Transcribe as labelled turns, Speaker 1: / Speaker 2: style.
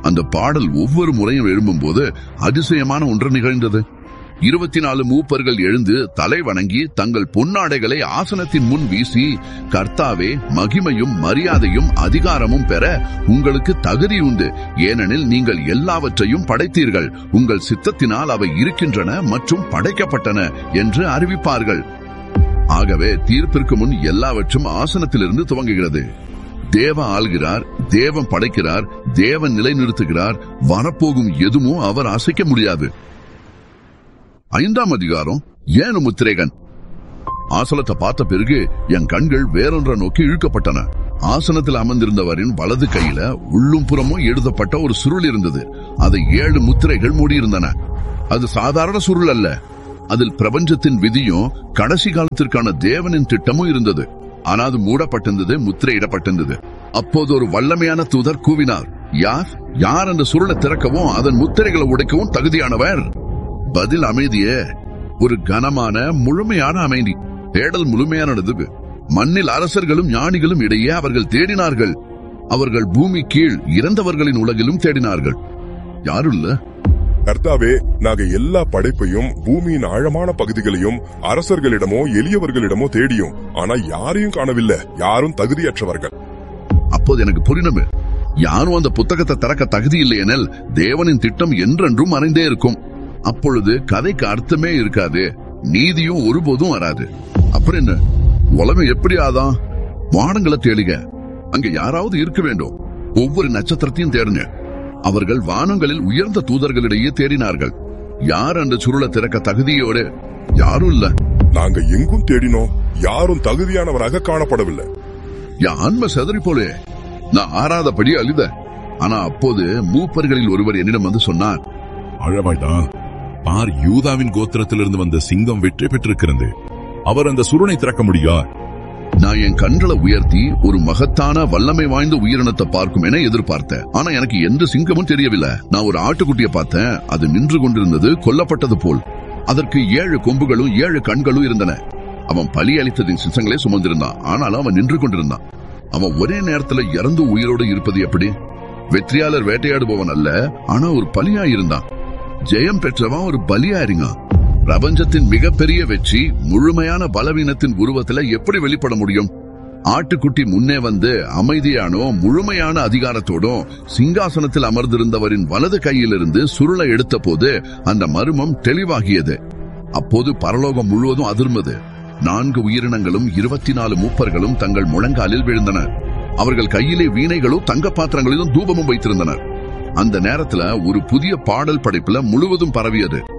Speaker 1: அந்த பாடல் ஒவ்வொரு முறையும் எழும்பும் போது அதிசயமான ஒன்று நிகழ்ந்தது. 24 மூப்பர்கள் எழுந்து தலை வணங்கி தங்கள் பொன்னாடைகளை ஆசனத்தின் முன் வீசி, கர்த்தாவே, மகிமையும் மரியாதையும் அதிகாரமும் பெற உங்களுக்கு தகுதி உண்டு, ஏனெனில் நீங்கள் எல்லாவற்றையும் படைத்தீர்கள், உங்கள் சித்தத்தினால் அவை இருக்கின்றன மற்றும் படைக்கப்பட்டன என்று அறிவிப்பார்கள். ஆகவே தீர்ப்பிற்கு முன் எல்லாவற்றும் ஆசனத்திலிருந்து துவங்குகிறது. தேவன் ஆள்கிறார், தேவன் படைக்கிறார், தேவன் நிலைநிறுத்துகிறார். வரப்போகும் எதுவும் அவர் அசைக்க முடியாது. 5ஆம் அதிகாரம். 7 முத்திரைகள். ஆசனத்தை பார்த்த பிறகு என் கண்கள் வேறொன்றை நோக்கி இழுக்கப்பட்டன. ஆசனத்தில் அமர்ந்திருந்தவரின் வலது கையில உள்ளும் புறமும் எழுதப்பட்ட ஒரு சுருள் இருந்தது. அதை 7 முத்திரைகள் மூடியிருந்தன. அது சாதாரண சுருள் அல்ல. அதில் பிரபஞ்சத்தின் விதியும் கடைசி காலத்திற்கான தேவனின் திட்டமும் இருந்தது. ஆனா அது மூடப்பட்டிருந்தது, முத்திரையிடப்பட்டிருந்தது. அப்போது ஒரு வல்லமையான தூதர் கூவினார், யார் அந்த சுருளை திறக்கவும் அதன் முத்திரைகளை உடைக்கவும் தகுதியானவர்? பதில் அமைதியே. ஒரு கனமான முழுமையான அமைதி. தேடல் முழுமையானது. மண்ணில் அரசர்களும் ஞானிகளும் இடையே அவர்கள் தேடினார்கள். அவர்கள் பூமி கீழ் இறந்தவர்களின் உலகிலும் தேடினார்கள். யாருல்ல?
Speaker 2: கர்த்தாவே, நாங்க எல்லா படைப்பையும் பூமியின் ஆழமான பகுதிகளையும் அரசர்களிடமோ எளியவர்களிடமோ தேடியும், ஆனா யாரையும் காணவில்லை. யாரும் தகுதியற்றவர்கள்.
Speaker 1: அப்போது எனக்கு புரியுமே, யாரும் அந்த புத்தகத்தை திறக்க தகுதி இல்லை எனில் தேவனின் திட்டம் என்றென்றும் மறைந்தே இருக்கும். அப்பொழுது கதைக்கு அர்த்தமே இருக்காது, நீதியும் ஒருபோதும் வராது. அப்புறம் என்ன? உலகம் எப்படி ஆதான்? வானங்களை தேடுக, அங்க யாராவது இருக்க வேண்டும். ஒவ்வொரு நட்சத்திரத்தையும் தேடுங்க. அவர்கள் வானங்களில் உயர்ந்த தூதர்களிடையே தேடினார்கள். யார் அந்த சுருளை திறக்க தகுதியோடு? யாரும் இல்ல.
Speaker 2: நாங்க எங்கும் தேடினோம், யாரும் தகுதியானவராக காணப்படவில்லை.
Speaker 1: என் ஆன்ம செதறி போலே. நான் ஆறாதபடி அழுத. ஆனா அப்போது மூப்பர்களில் ஒருவர் என்னிடம் வந்து சொன்னார்,
Speaker 3: அழவாய்தான் பார், யூதாவின் கோத்திரத்திலிருந்து வந்த சிங்கம் வெற்றி பெற்றிருக்கிறது. அவர் அந்த சுருளை திறக்க முடியார்.
Speaker 1: நான் என் கண்களை உயர்த்தி ஒரு மகத்தான வல்லமை வாய்ந்த உயிரினத்தை பார்க்கும் என எதிர்பார்த்தேன். ஆனா எனக்கு எந்த சிங்கமும் தெரியவில்லை. நான் ஒரு ஆட்டுக்குட்டியை பார்த்தேன். அது நின்று கொண்டிருந்தது, கொல்லப்பட்டது போல். அதற்கு 7 கொம்புகளும் 7 கண்களும் இருந்தன. அவன் பலி அளித்ததின் சிசங்களை சுமந்திருந்தான். ஆனாலும் அவன் நின்று கொண்டிருந்தான். அவன் ஒரே நேரத்துல இறந்து உயிரோடு இருப்பது எப்படி? வெற்றியாளர் வேட்டையாடுபவன் அல்ல, ஆனா ஒரு பலியா இருந்தான். ஜெயம் பெற்றவன் ஒரு பலியா இருங்க. பிரபஞ்சத்தின் மிகப்பெரிய வெற்றி முழுமையான பலவீனத்தின் உருவத்துல எப்படி வெளிப்பட முடியும்? ஆட்டுக்குட்டி முன்னே வந்து அமைதியானோ முழுமையான அதிகாரத்தோடும் சிங்காசனத்தில் அமர்ந்திருந்தவரின் வலது கையிலிருந்து சுருளை எடுத்த போது அந்த மர்மம் தெளிவாகியது. அப்போது பரலோகம் முழுவதும் அதிர்ந்தது. 4 உயிரினங்களும் 24 மூப்பர்களும் தங்கள் முழங்காலில் விழுந்தனர். அவர்கள் கையிலே வீணைகளும் தங்க பாத்திரங்களிலும் தூபமும் வைத்திருந்தனர். அந்த நேரத்துல ஒரு புதிய பாடல் படைப்புல முழுவதும் பரவியது.